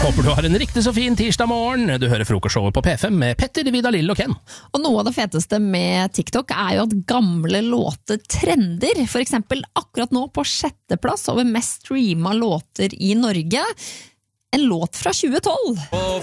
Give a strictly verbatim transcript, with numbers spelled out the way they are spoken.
Håper du har en riktig så fin tirsdag morgen. Du hører frokostshowet på P fem med Petter, Vidar, Lill og Ken. Og noe av det feteste med TikTok er jo at gamle låter trender. For eksempel akkurat nå på sjetteplass over mest streama låter i Norge. En låt fra tjue tolv.